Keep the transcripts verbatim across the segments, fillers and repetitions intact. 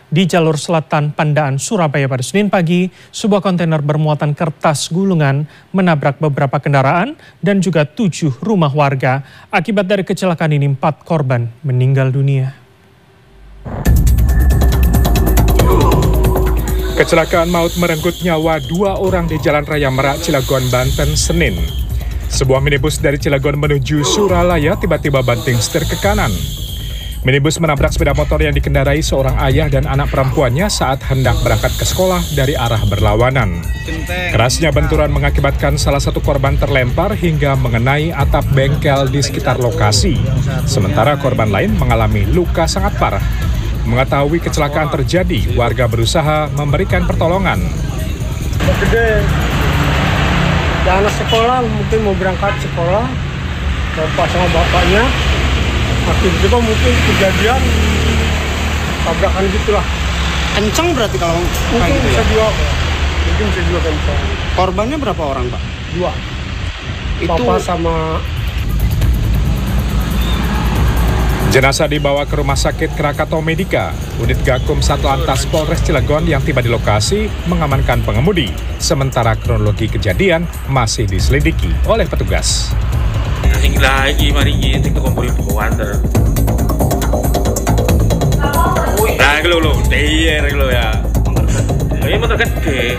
Di jalur selatan Pandaan, Surabaya pada Senin pagi, sebuah kontainer bermuatan kertas gulungan menabrak beberapa kendaraan dan juga tujuh rumah warga. Akibat dari kecelakaan ini, empat korban meninggal dunia. Kecelakaan maut merenggut nyawa dua orang di Jalan Raya Merak, Cilegon, Banten, Senin. Sebuah minibus dari Cilegon menuju Suralaya tiba-tiba banting setir ke kanan. Minibus menabrak sepeda motor yang dikendarai seorang ayah dan anak perempuannya saat hendak berangkat ke sekolah dari arah berlawanan. Kerasnya benturan mengakibatkan salah satu korban terlempar hingga mengenai atap bengkel di sekitar lokasi. Sementara korban lain mengalami luka sangat parah. Mengetahui kecelakaan terjadi, warga berusaha memberikan pertolongan. Gede, anak sekolah mungkin mau berangkat sekolah, bapak sama bapaknya. Tiba-tiba mungkin kejadian tabrakan gitulah. Kenceng berarti kalau mungkin gitu bisa ya? dua, mungkin bisa dua kenceng. Korbannya berapa orang, Pak? Dua. Itu Papa sama. Jenazah dibawa ke Rumah Sakit Krakatau Medika. Unit Gakum Satlantas Polres Cilegon yang tiba di lokasi mengamankan pengemudi. Sementara kronologi kejadian masih diselidiki oleh petugas. Asing lagi mari kita kumpulin water. Nah, lo lo, iya lo ya. Ini motor gede.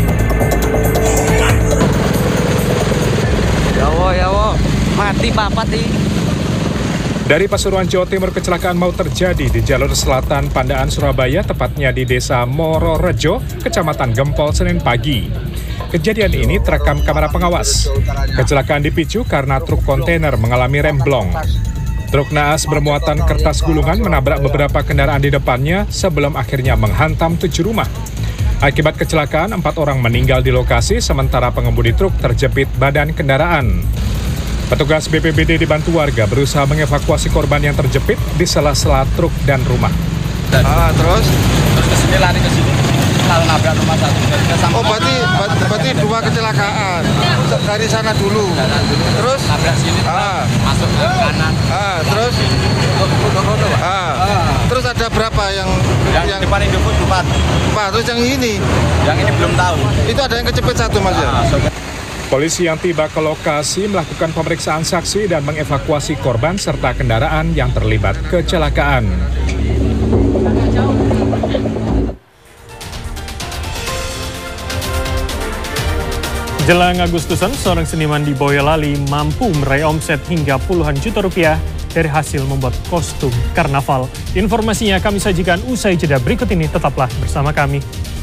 Yawo yawo, mati papat nih. Dari Pasuruan, Jawa Timur, kecelakaan maut terjadi di jalur selatan Pandaan, Surabaya, tepatnya di Desa Mororejo, Kecamatan Gempol, Senin pagi. Kejadian ini terekam kamera pengawas. Kecelakaan dipicu karena truk kontainer mengalami remblong. Truk naas bermuatan kertas gulungan menabrak beberapa kendaraan di depannya sebelum akhirnya menghantam tujuh rumah. Akibat kecelakaan, empat orang meninggal di lokasi, sementara pengemudi truk terjepit badan kendaraan. Petugas B P B D dibantu warga berusaha mengevakuasi korban yang terjepit di sela-sela truk dan rumah. Ah, terus? Terus ke sini lari ke sini. Lalu nabrak rumah satu. Oh, berarti berarti dua kecelakaan. Dari sana dulu. Terus nabrak sini, ah. masuk ke kanan. Ah, terus ah. Terus ada berapa yang yang, yang depan itu empat. Empat. Terus yang ini? Yang ini belum tahu. Itu ada yang kecepet satu, Mas ya? Ah, so Polisi yang tiba ke lokasi melakukan pemeriksaan saksi dan mengevakuasi korban serta kendaraan yang terlibat kecelakaan. Jelang Agustusan, seorang seniman di Boyolali mampu meraih omset hingga puluhan juta rupiah dari hasil membuat kostum karnaval. Informasinya kami sajikan usai jeda berikut ini, tetaplah bersama kami.